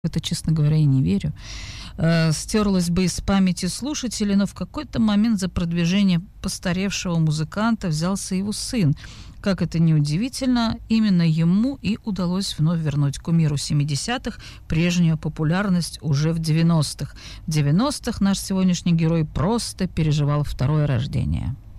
это, честно говоря, и не верю, стерлась бы из памяти слушателей, но в какой-то момент за продвижение постаревшего музыканта взялся его сын. Как это ни удивительно, именно ему и удалось вновь вернуть кумиру 70-х прежнюю популярность уже в 90-х. В 90-х наш сегодняшний герой просто переживал второе рождение.